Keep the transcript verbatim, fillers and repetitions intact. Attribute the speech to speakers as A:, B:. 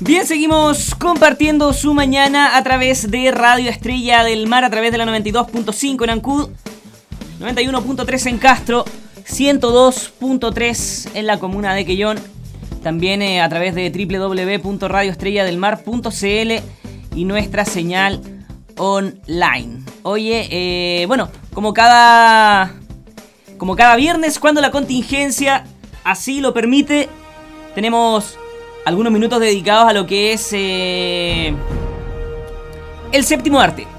A: Bien, seguimos compartiendo su mañana a través de Radio Estrella del Mar, a través de la noventa y dos punto cinco en Ancud, noventa y uno punto tres en Castro, ciento dos punto tres en la comuna de Quellón, también eh, a través de doble u doble u doble u punto radio estrella del mar punto c l y nuestra señal online. Oye, eh, bueno, como cada, como cada viernes, cuando la contingencia así lo permite, tenemos algunos minutos dedicados a lo que es eh, el séptimo arte.